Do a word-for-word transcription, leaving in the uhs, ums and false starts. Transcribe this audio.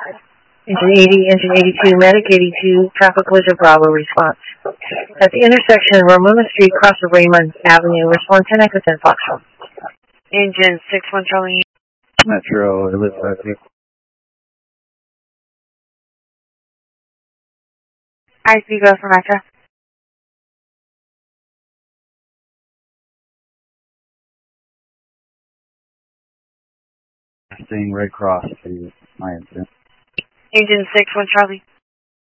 Engine eighty, Engine eighty-two, Medic eighty-two, traffic collision Bravo response. At the intersection of Ramona Street, cross of Raymond Avenue, response ten Echo ten Foxtrot. Engine six one Charlie. Metro, Elizabeth. I see, go for Metro. Staying Red Cross, please. My incident. Engine six one Charlie.